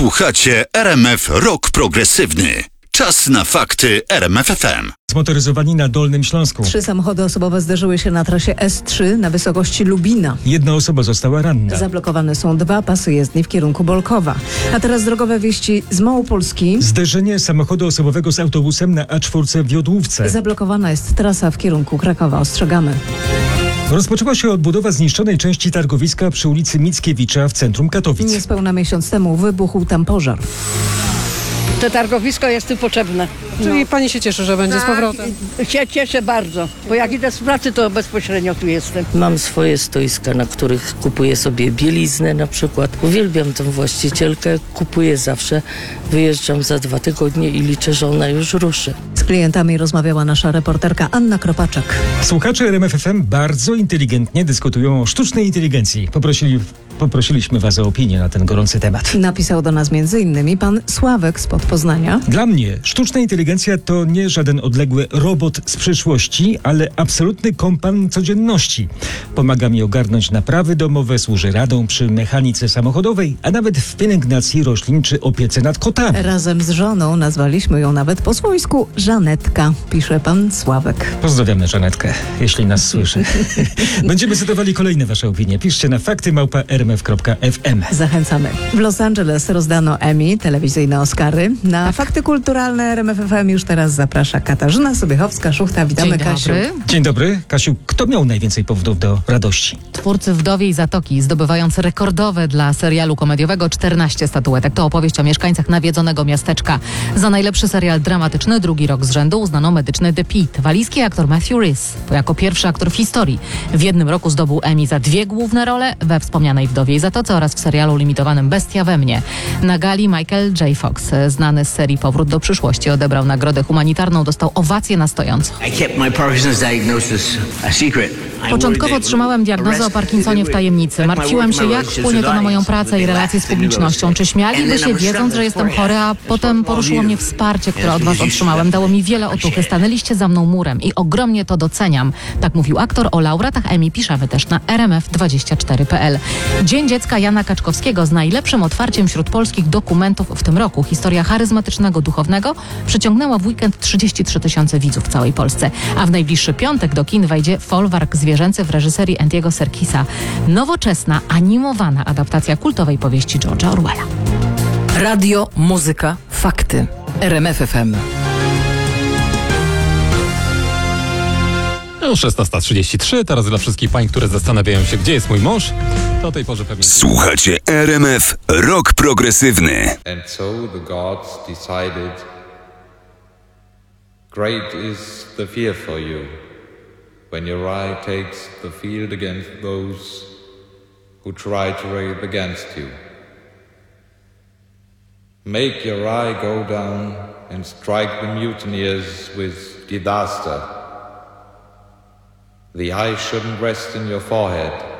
Słuchacie RMF Rock Progresywny. Czas na fakty RMF FM. Zmotoryzowani na Dolnym Śląsku. 3 samochody osobowe zderzyły się na trasie S3 na wysokości Lubina. 1 osoba została ranna. Zablokowane są 2 pasy jezdni w kierunku Bolkowa. A teraz drogowe wieści z Małopolski. Zderzenie samochodu osobowego z autobusem na A4 w Jodłówce. Zablokowana jest trasa w kierunku Krakowa. Ostrzegamy. Rozpoczęła się odbudowa zniszczonej części targowiska przy ulicy Mickiewicza w centrum Katowic. Niespełna miesiąc temu wybuchł tam pożar. To targowisko jest tu potrzebne. Czyli pani się cieszy, że będzie z powrotem? Się cieszę bardzo, bo jak idę z pracy, to bezpośrednio tu jestem. Mam swoje stoiska, na których kupuję sobie bieliznę na przykład. Uwielbiam tę właścicielkę, kupuję zawsze. Wyjeżdżam za 2 tygodnie i liczę, że ona już ruszy. Z klientami rozmawiała nasza reporterka Anna Kropaczek. Słuchacze RMF FM bardzo inteligentnie dyskutują o sztucznej inteligencji. Poprosiliśmy was o opinię na ten gorący temat. Napisał do nas m.in. pan Sławek spod Poznania. Dla mnie sztuczna inteligencja to nie żaden odległy robot z przyszłości, ale absolutny kompan codzienności. Pomaga mi ogarnąć naprawy domowe, służy radą przy mechanice samochodowej, a nawet w pielęgnacji roślin czy opiece nad kotami. Razem z żoną nazwaliśmy ją nawet po swojsku Żanetka, pisze pan Sławek. Pozdrawiamy Żanetkę, jeśli nas słyszy. Będziemy cytowali kolejne wasze opinie. Piszcie na fakty@rmf.fm. Zachęcamy. W Los Angeles rozdano Emmy, telewizyjne Oscary. Na fakty kulturalne RMF FM już teraz zaprasza Katarzyna Sobiechowska-Szuchta. Witamy, Kasiu. Dzień dobry. Kasiu, kto miał najwięcej powodów do radości? Twórcy Wdowiej Zatoki, zdobywając rekordowe dla serialu komediowego 14 statuetek. To opowieść o mieszkańcach nawiedzonego miasteczka. Za najlepszy serial dramatyczny 2. rok z rzędu uznano medyczny The Pitt. Walijski aktor Matthew Rhys, jako pierwszy aktor w historii, w jednym roku zdobył Emmy za 2 główne role we wspomnianej Wdowiej Zatoce oraz w serialu limitowanym Bestia we mnie. Na gali Michael J. Fox, znany z serii Powrót do przyszłości, odebrał nagrodę humanitarną, dostał owację na stojąco. Początkowo otrzymałem diagnozę o Parkinsonie w tajemnicy. Martwiłem się, jak wpłynie to na moją pracę i relacje z publicznością. Czy śmialiby się, wiedząc, że jestem chory, a potem poruszyło mnie wsparcie, które od was otrzymałem. Dało mi wiele otuchy. Stanęliście za mną murem i ogromnie to doceniam. Tak mówił aktor. O laureatach Emmy piszemy też na rmf24.pl. Dzień Dziecka Jana Kaczkowskiego z najlepszym otwarciem wśród polskich dokumentów w tym roku. Historia charyzmatycznego duchownego przyciągnęła w weekend 33 000 widzów w całej Polsce. A w najbliższy piątek do kin wejdzie Folwark zwierzęcy w reżyserii Andiego Serkisa. Nowoczesna, animowana adaptacja kultowej powieści George'a Orwella. Radio, muzyka, fakty. RMF FM. 16:33, teraz dla wszystkich pań, które zastanawiają się, gdzie jest mój mąż, to o tej porze pewnie... Słuchacie RMF Rock Progresywny. And so the gods decided, great is the fear for you, when your eye takes the field against those who try to rail against you. Make your eye go down and strike the mutineers with disaster. The eye shouldn't rest in your forehead,